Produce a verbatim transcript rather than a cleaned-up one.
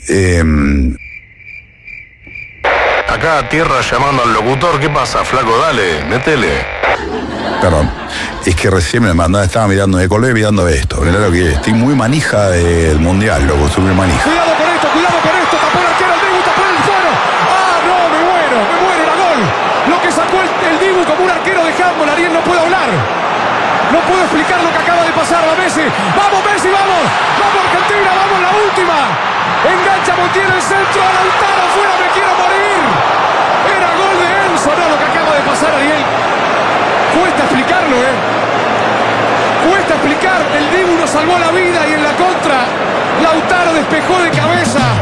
Eh, Acá tierra llamando al locutor, ¿qué pasa, flaco? Dale, métele. Perdón, es que recién me mandaba, estaba mirando, me colé mirando esto. Mirá lo que es, estoy muy manija del mundial, loco, estoy muy manija. Cuidado con esto, cuidado con esto, tapó el arquero, el Dibu tapó el fuero. Ah, no, me muero, me muero, era gol. Lo que sacó el, el Dibu como un arquero de handball, Ariel, no puedo hablar. No puedo explicar lo que acaba de pasar a Messi. ¡Vamos, Messi, vamos! ¡Vamos, Argentina, vamos, la última! Engancha Montiel el centro, a Lautaro, fuera, me quiero morir. Era gol de Enzo, no, lo que acaba de pasar, Ariel. Cuesta explicarlo, ¿eh? Cuesta explicar. El Dibu nos salvó la vida y en la contra, Lautaro despejó de cabeza.